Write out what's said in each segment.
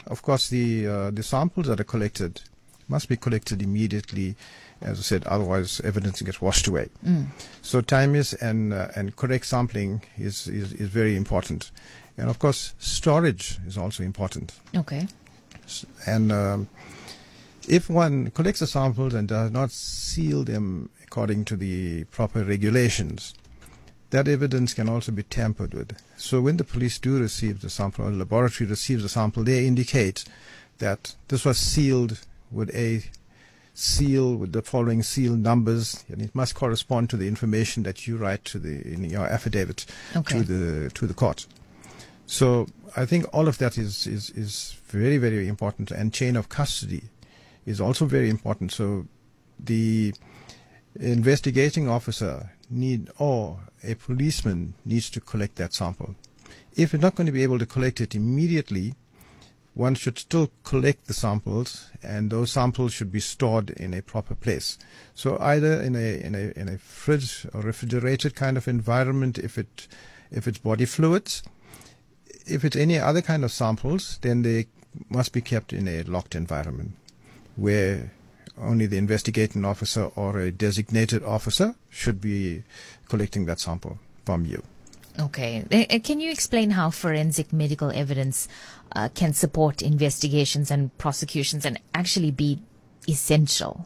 of course, the samples that are collected must be collected immediately, as I said, otherwise evidence gets washed away. So timeous and correct sampling is very important. And of course, storage is also important. Okay. And if one collects the samples and does not seal them according to the proper regulations, that evidence can also be tampered with. So when the police do receive the sample, or the laboratory receives the sample, they indicate that this was sealed with a seal with the following seal numbers, and it must correspond to the information that you write in your affidavit to the court. So I think all of that is very, very important, and chain of custody is also very important. So the investigating officer or a policeman needs to collect that sample. If you're not going to be able to collect it immediately, one should still collect the samples, and those samples should be stored in a proper place. So either in a fridge or refrigerated kind of environment, if it's body fluids. If it's any other kind of samples, then they must be kept in a locked environment where only the investigating officer or a designated officer should be collecting that sample from you. Okay. Can you explain how forensic medical evidence can support investigations and prosecutions and actually be essential?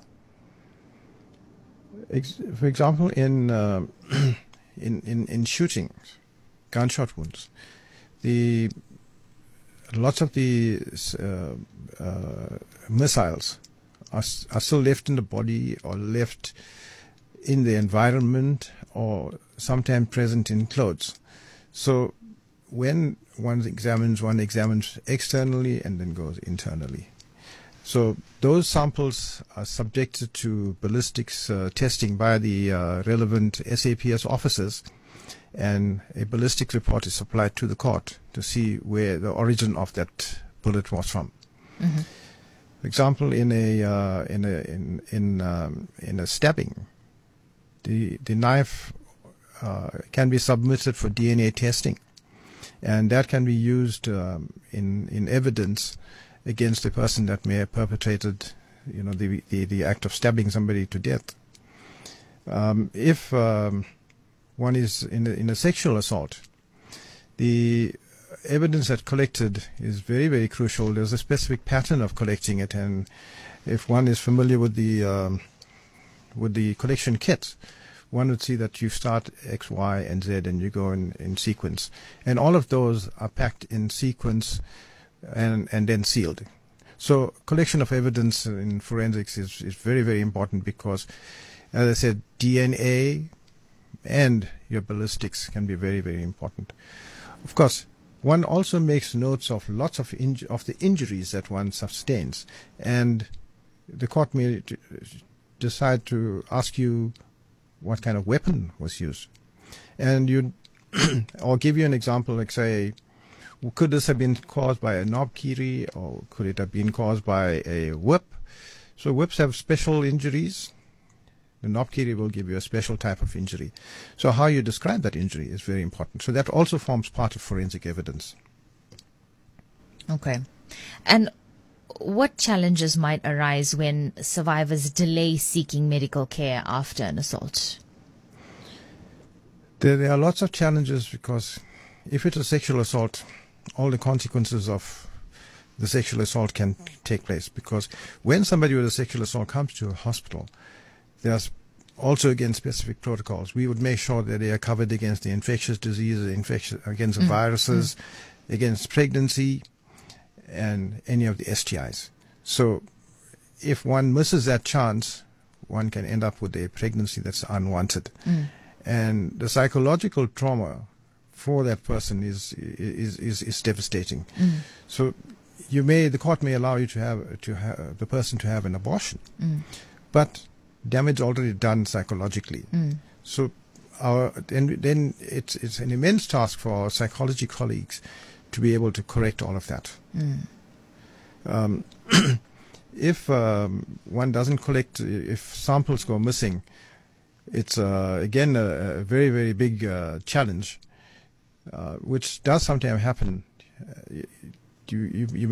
For example, in shootings, gunshot wounds, lots of the missiles are still left in the body or left in the environment or sometimes present in clothes. So when one examines externally and then goes internally. So those samples are subjected to ballistics testing by the relevant SAPS officers, and a ballistic report is supplied to the court to see where the origin of that bullet was from. Mm-hmm. For example, in a stabbing, the knife can be submitted for DNA testing, and that can be used in evidence against a person that may have perpetrated, the act of stabbing somebody to death. If one is in a sexual assault, the evidence that collected is very, very crucial. There's a specific pattern of collecting it, and if one is familiar with the collection kit, one would see that you start X, Y, and Z, and you go in sequence. And all of those are packed in sequence and then sealed. So collection of evidence in forensics is very, very important because, as I said, DNA and your ballistics can be very, very important. Of course, one also makes notes of lots of the injuries that one sustains, and the court may decide to ask you what kind of weapon was used. And I'll give you an example, like say, could this have been caused by a knobkerrie, or could it have been caused by a whip? So whips have special injuries. The knobkerrie will give you a special type of injury. So how you describe that injury is very important. So that also forms part of forensic evidence. Okay. And what challenges might arise when survivors delay seeking medical care after an assault? There are lots of challenges because if it's a sexual assault, all the consequences of the sexual assault can take place. Because when somebody with a sexual assault comes to a hospital, there's also, again, specific protocols. We would make sure that they are covered against the infectious diseases, against the viruses, against pregnancy, and any of the STIs. So if one misses that chance, one can end up with a pregnancy that's unwanted. And the psychological trauma for that person is devastating. So the court may allow you to have the person to have an abortion, but damage already done psychologically. So then it's an immense task for our psychology colleagues to be able to correct all of that. If one doesn't collect, if samples go missing, it's again a very, very big challenge, which does sometimes happen. You